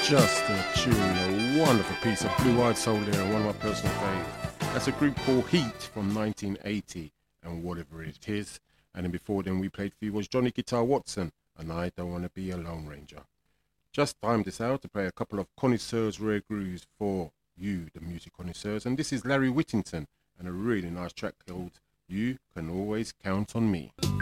Just a tune, a wonderful piece of blue-eyed soul there, and one of my personal faves. That's a group called Heat from 1980, and whatever it is. And then before then we played for you was Johnny Guitar Watson, and I Don't Want to Be a Lone Ranger. Just timed this out to play a couple of connoisseurs rare grooves for you, the music connoisseurs, and this is Larry Whittington, and a really nice track called You Can Always Count on Me.